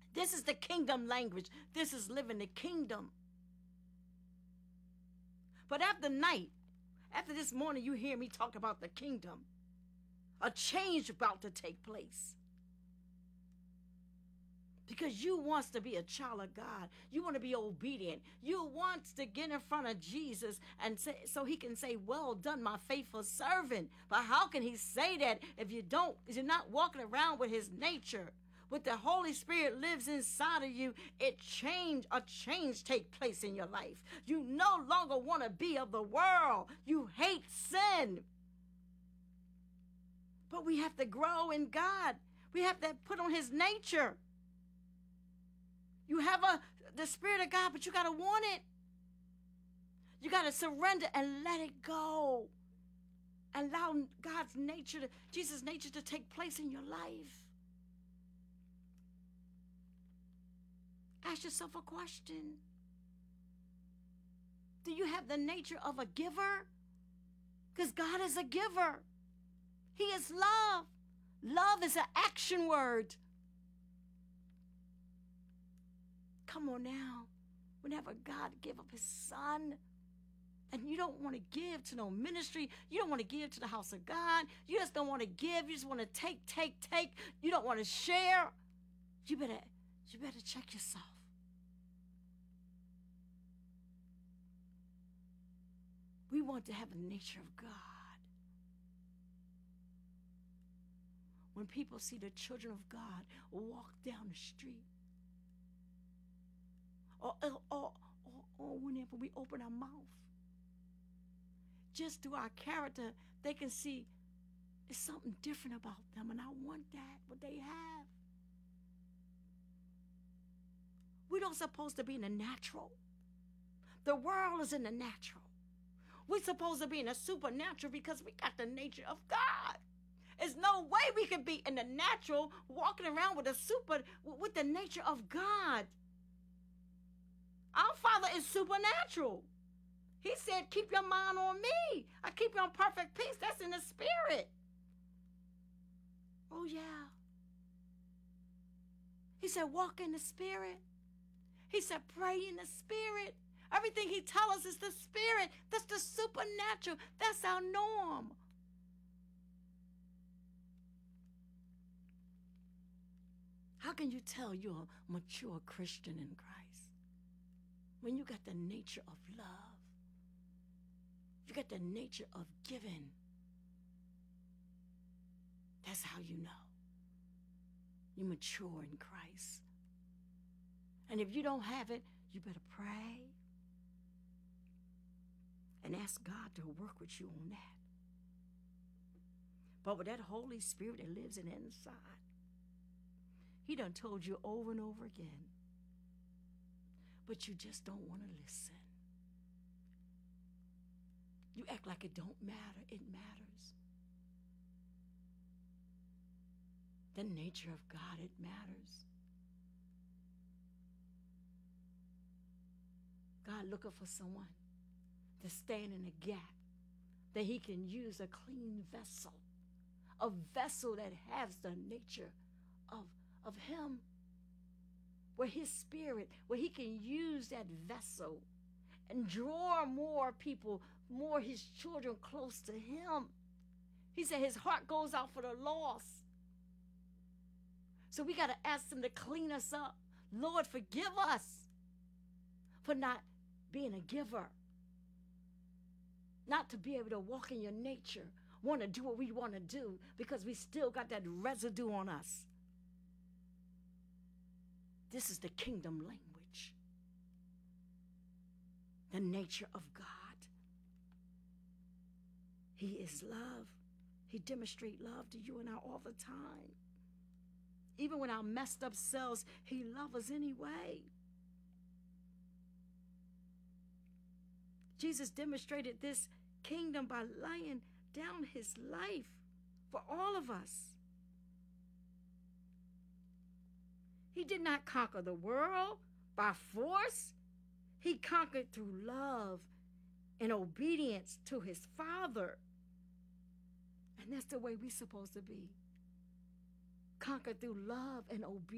This is the kingdom language. This is living the kingdom. But after this morning, you hear me talk about the kingdom. A change about to take place. Because you wants to be a child of God. You want to be obedient. You want to get in front of Jesus and say, so he can say, well done, my faithful servant. But how can he say that if you're not walking around with his nature? With the Holy Spirit lives inside of you, a change take place in your life. You no longer want to be of the world. You hate sin. But we have to grow in God. We have to put on his nature. You have the Spirit of God, but you got to want it. You got to surrender and let it go. Allow God's nature, Jesus' nature to take place in your life. Ask yourself a question. Do you have the nature of a giver? Because God is a giver. He is love. Love is an action word. Come on now. Whenever God gave up his son, and you don't want to give to no ministry, you don't want to give to the house of God, you just don't want to give, you just want to take, you don't want to share, you better check yourself. We want to have the nature of God. When people see the children of God walk down the street, or whenever we open our mouth, just through our character, they can see it's something different about them, and I want that, what they have. We don't supposed to be in the natural. The world is in the natural. We're supposed to be in the supernatural because we got the nature of God. There's no way we could be in the natural walking around with the nature of God. Our Father is supernatural. He said, keep your mind on me. I keep you on perfect peace. That's in the spirit. Oh, yeah. He said, walk in the spirit. He said, pray in the spirit. Everything he tells us is the spirit. That's the supernatural. That's our norm. How can you tell you're a mature Christian in Christ when you got the nature of love? You got the nature of giving. That's how you know you mature in Christ. And if you don't have it, you better pray and ask God to work with you on that. But with that Holy Spirit that lives in the inside, he done told you over and over again, but you just don't want to listen. You act like it don't matter. It matters. The nature of God, it matters. God looking for someone to stand in a gap that he can use, a clean vessel, a vessel that has the nature of him, where his spirit, where he can use that vessel and draw more people, more his children close to him. He said his heart goes out for the lost. So we got to ask him to clean us up. Lord, forgive us for not being a giver. Not to be able to walk in your nature, want to do what we want to do because we still got that residue on us. This is the kingdom language. The nature of God. He is love. He demonstrates love to you and I all the time. Even when our messed up selves, he loves us anyway. Jesus demonstrated this kingdom by laying down his life for all of us. He did not conquer the world by force. He conquered through love and obedience to his Father. And that's the way we're supposed to be. Conquered through love and obedience.